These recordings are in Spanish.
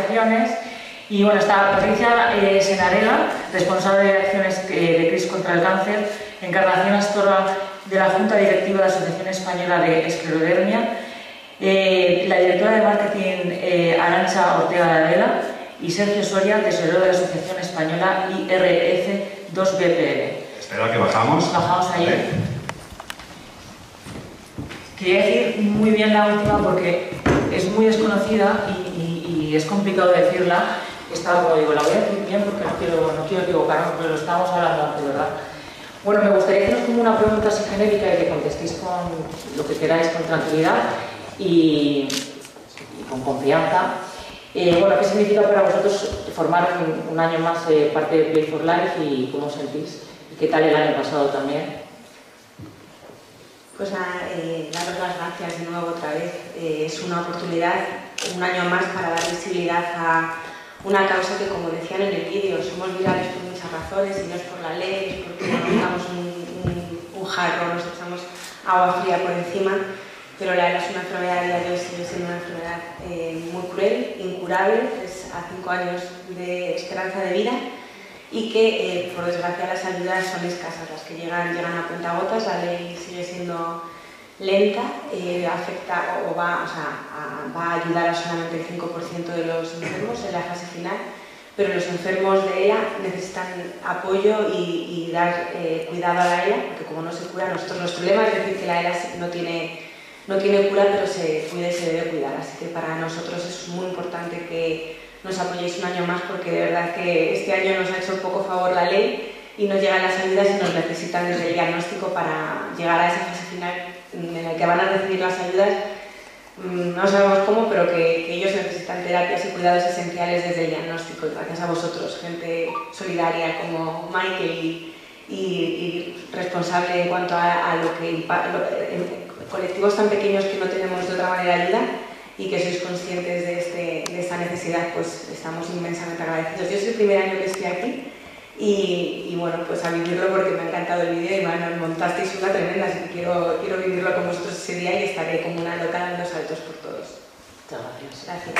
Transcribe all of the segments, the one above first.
asociaciones. Y bueno, está Patricia Senarela, responsable de acciones de CRIS contra el cáncer, Encarnación Astorga, de la Junta Directiva de la Asociación Española de Esclerodermia, la directora de marketing Arantxa Ortega Adela y Sergio Soria, tesorero de la Asociación Española IRF2BPL. Espera que bajamos. Bajamos ahí. Quería decir muy bien la última porque es muy desconocida y es complicado decirla. Como digo, la voy a decir bien porque no quiero equivocarme, pero lo estamos hablando antes, ¿verdad? Bueno, me gustaría haceros como una pregunta así genérica y que contestéis con lo que queráis, con tranquilidad y con confianza. Bueno, ¿qué significa para vosotros formar un año más parte de Play for Life y cómo os sentís? ¿Y qué tal el año pasado también? Pues daros las gracias de nuevo otra vez. Es una oportunidad, un año más, para dar visibilidad a una causa que, como decían en el vídeo, somos virales por muchas razones y no es por la ley, es porque nos damos un jarro, nos echamos agua fría por encima, pero la ELA es una enfermedad, a día de hoy sigue siendo una enfermedad muy cruel, incurable, es a 5 años de esperanza de vida y que, por desgracia, las ayudas son escasas, las que llegan a cuentagotas, la ley sigue siendo lenta, afecta o va a ayudar a solamente el 5% de los enfermos en la fase final, pero los enfermos de ELA necesitan apoyo y dar cuidado a la ELA, porque como no se cura, nosotros nuestro lema es decir que la ELA no tiene cura, pero se cuida y se debe cuidar, así que para nosotros es muy importante que nos apoyéis un año más, porque de verdad que este año nos ha hecho un poco favor la ley y nos llegan las ayudas y nos necesitan desde el diagnóstico para llegar a esa fase final en la que van a recibir las ayudas. No sabemos cómo, pero que ellos necesitan terapias y cuidados esenciales desde el diagnóstico. Y gracias a vosotros, gente solidaria como Michael y responsable en cuanto a lo que colectivos tan pequeños que no tenemos de otra manera ayuda y que sois conscientes de esta necesidad, pues estamos inmensamente agradecidos. Yo es el primer año que estoy aquí y bueno, pues a vivirlo porque me ha encantado el vídeo y me montasteis una tremenda, así que quiero vivirlo con vosotros ese día y estaré como una loca dando saltos por todos. Muchas gracias. Gracias.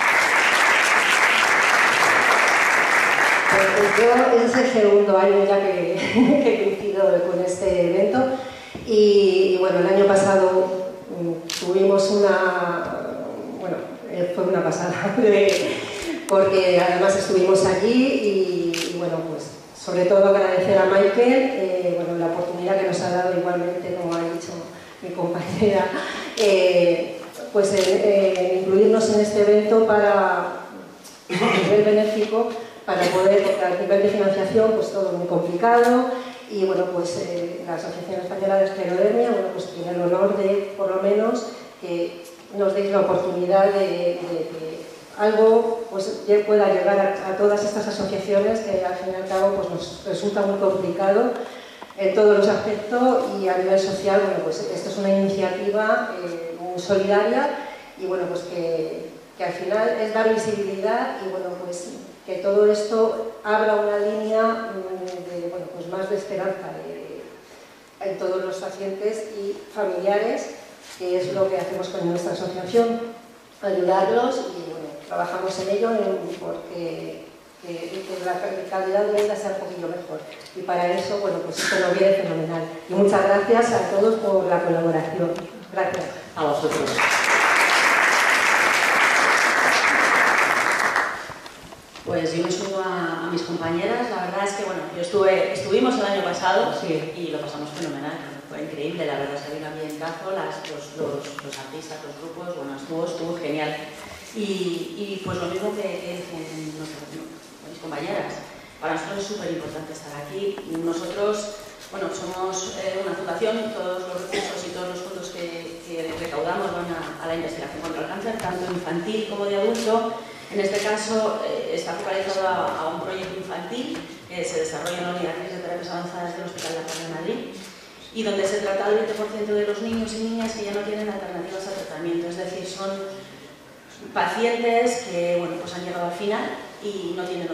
Pues yo es el segundo año ya que coincido con este evento y bueno, el año pasado tuvimos fue una pasada porque además estuvimos allí y bueno, pues sobre todo agradecer a Michael la oportunidad que nos ha dado igualmente, como ha dicho mi compañera, pues incluirnos en este evento a nivel benéfico para poder, porque a nivel de financiación pues todo muy complicado y bueno, pues la Asociación Española de Esclerodermia, bueno, pues tiene el honor de, por lo menos, que nos deis la oportunidad de que algo pues pueda llegar a todas estas asociaciones que al fin y al cabo pues nos resulta muy complicado en todos los aspectos y a nivel social. Bueno, pues esto es una iniciativa muy solidaria y bueno, pues que al final es dar visibilidad y bueno, pues que todo esto abra una línea de, bueno, pues más de esperanza en todos los pacientes y familiares, que es lo que hacemos con nuestra asociación, ayudarlos y bueno, trabajamos en ello porque la calidad de vida sea un poquito mejor y para eso, bueno, pues esto nos viene fenomenal y muchas gracias a todos por la colaboración. Gracias. A vosotros. Pues yo me sumo a mis compañeras. La verdad es que bueno, estuvimos el año pasado y lo pasamos fenomenal. Fue increíble, la verdad, se vino bien cazo, los artistas, los grupos, bueno, estuvo genial. Y pues lo mismo que dicen mis compañeras, para nosotros es súper importante estar aquí. Nosotros, bueno, somos una fundación y todos los recursos y todos los fondos que recaudamos van a la investigación contra el cáncer, tanto infantil como de adulto. En este caso está focalizado a un proyecto infantil que se desarrolla en la Unidad de Terapias Avanzadas del Hospital La Paz de Madrid y donde se trata del 20% de los niños y niñas que ya no tienen alternativas a tratamiento, es decir, son pacientes que bueno, pues han llegado al final y no tienen